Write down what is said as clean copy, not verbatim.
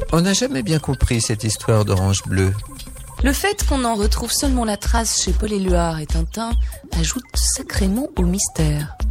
On n'a jamais bien compris cette histoire d'orange bleue. Le fait qu'on en retrouve seulement la trace chez Paul Éluard et Tintin ajoute sacrément au mystère.